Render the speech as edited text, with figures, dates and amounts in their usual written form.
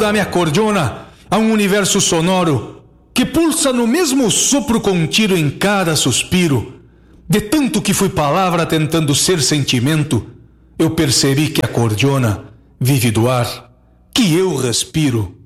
dá-me a cordiona a um universo sonoro que pulsa no mesmo sopro contido em cada suspiro. De tanto que fui palavra tentando ser sentimento, eu percebi que a cordiona vive do ar que eu respiro.